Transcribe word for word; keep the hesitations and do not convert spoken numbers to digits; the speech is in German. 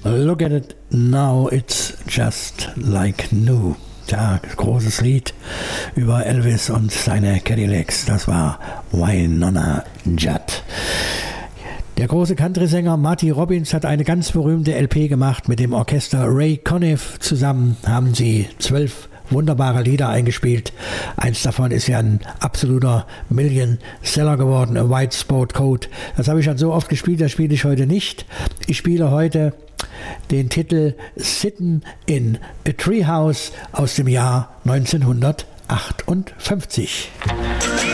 Look at it now, it's just like new. Tja, großes Lied über Elvis und seine Cadillacs. Das war Wynonna Judd. Der große Country-Sänger Marty Robbins hat eine ganz berühmte L P gemacht. Mit dem Orchester Ray Conniff zusammen haben sie zwölf wunderbare Lieder eingespielt. Eins davon ist ja ein absoluter Million-Seller geworden, A White Sport Coat. Das habe ich schon so oft gespielt, das spiele ich heute nicht. Ich spiele heute den Titel Sittin' in a Treehouse aus dem Jahr neunzehnhundertachtundfünfzig.